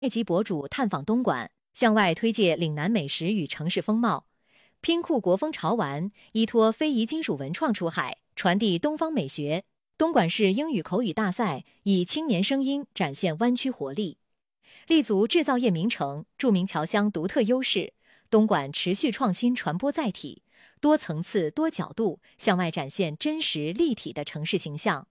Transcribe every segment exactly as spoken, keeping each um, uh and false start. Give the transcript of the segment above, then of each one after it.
外籍博主探访东莞，向外推介岭南美食与城市风貌。拼酷国风潮玩，依托非遗金属文创出海，传递东方美学。东莞市英语口语大赛以青年声音展现湾区活力。立足制造业名城，著名侨乡独特优势，东莞持续创新传播载体，多层次、多角度向外展现真实立体的城市形象。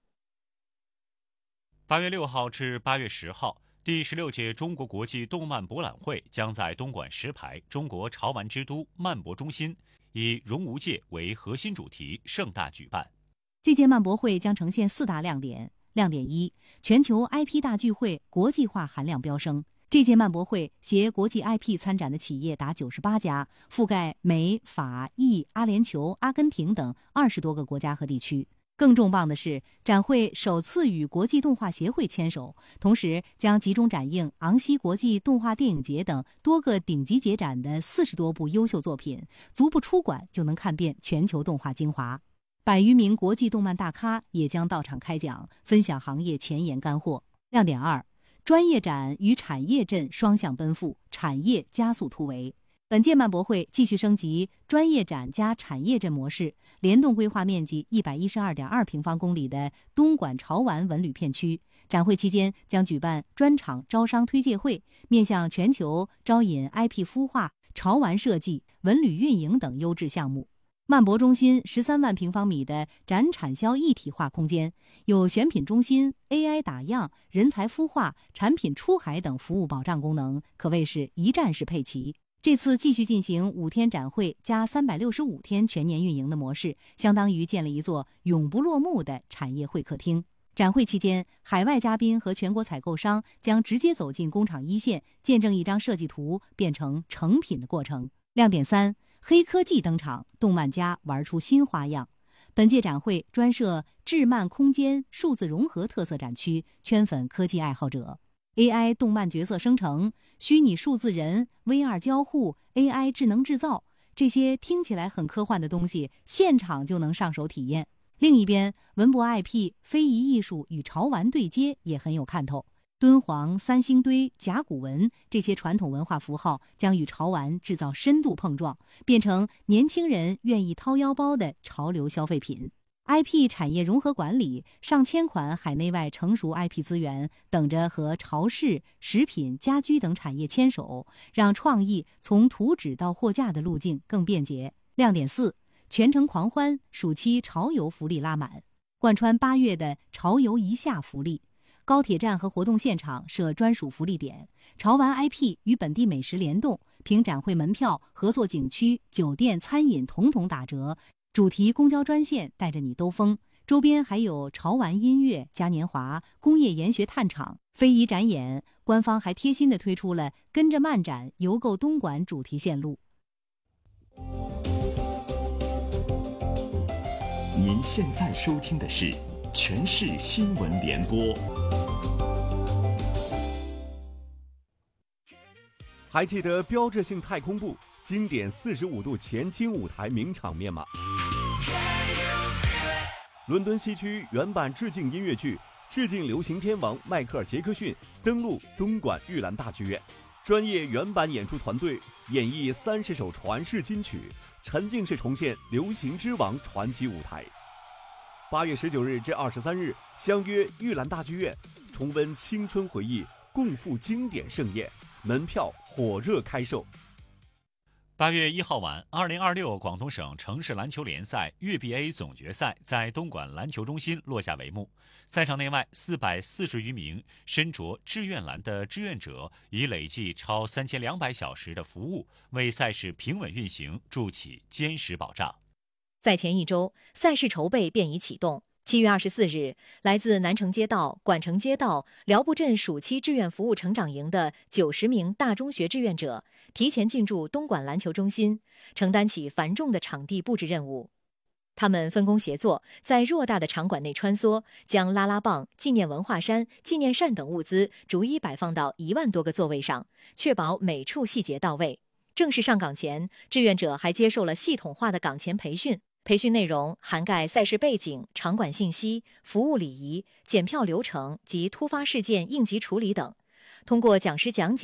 八月六号至八月十号，第十六届中国国际动漫博览会将在东莞石牌中国潮玩之都漫博中心，以融无界为核心主题盛大举办。 这届漫博会将呈现四大亮点。亮点一，全球 I P 大聚会，国际化含量飙升。这届漫博会携国际 I P 参展的企业达九十八家，覆盖美、法、意、阿联酋、阿根廷等二十多个国家和地区。更重磅的是，展会首次与国际动画协会牵手，同时将集中展映昂西国际动画电影节等多个顶级节展的四十多部优秀作品，足不出馆就能看遍全球动画精华。百余名国际动漫大咖也将到场开讲，分享行业前沿干货。亮点二，专业展与产业阵双向奔赴，产业加速突围。本届漫博会继续升级专业展加产业阵模式，联动规划面积一百一十二点二平方公里的东莞潮玩文旅片区。展会期间将举办专场招商推介会，面向全球招引 I P 孵化、潮玩设计、文旅运营等优质项目。漫博中心十三万平方米的展产销一体化空间，有选品中心、A I 打样、人才孵化、产品出海等服务保障功能，可谓是一站式配齐。这次继续进行五天展会加三百六十五天全年运营的模式，相当于建了一座永不落幕的产业会客厅。展会期间，海外嘉宾和全国采购商将直接走进工厂一线，见证一张设计图变成成品的过程。亮点三，黑科技登场，动漫家玩出新花样。本届展会专设智漫空间数字融合特色展区，圈粉科技爱好者。A I 动漫角色生成、虚拟数字人、V R 交互、A I 智能制造，这些听起来很科幻的东西，现场就能上手体验。另一边，文博 I P 非遗艺术与潮玩对接也很有看头。敦煌、三星堆、甲骨文这些传统文化符号将与潮玩制造深度碰撞，变成年轻人愿意掏腰包的潮流消费品。I P 产业融合管理，上千款海内外成熟 I P 资源等着和超市、食品、家居等产业牵手，让创意从图纸到货架的路径更便捷。亮点四，全城狂欢，暑期潮游福利拉满，贯穿八月的潮游一下福利。高铁站和活动现场设专属福利点，潮玩 I P 与本地美食联动，凭展会门票、合作景区、酒店、餐饮统统打折。主题公交专线带着你兜风，周边还有潮玩音乐、嘉年华、工业研学探场、非遗展演。官方还贴心地推出了跟着漫展游购东莞主题线路。 您现在收听的是全市新闻联播。 还记得标志性太空步、经典四十五度前倾舞台名场面吗？伦敦西区原版致敬音乐剧，致敬流行天王迈克尔·杰克逊登陆东莞玉兰大剧院，专业原版演出团队演绎三十首传世金曲，沉浸式重现流行之王传奇舞台。八月十九日至二十三日，相约玉兰大剧院，重温青春回忆，共赴经典盛宴，门票火热开售。 八月一号晚，二零二六广东省城市篮球联赛粤 B A 总决赛在东莞篮球中心落下帷幕。赛场内外四百四十余名身着志愿蓝的志愿者，以累计超三千两百小时的服务，为赛事平稳运行筑起坚实保障。 赛前一周，赛事筹备便已启动。七月二十四日，来自南城街道、莞城街道、辽埠镇暑期志愿服务成长营的九十名大中学志愿者提前进驻东莞篮球中心，承担起繁重的场地布置任务。他们分工协作，在偌大的场馆内穿梭，将拉拉棒、纪念文化衫、纪念扇等物资逐一摆放到一万多个座位上，确保每处细节到位。正式上岗前，志愿者还接受了系统化的岗前培训。培训内容涵盖赛事背景、场馆信息、服务礼仪、检票流程及突发事件应急处理等。通过讲师讲解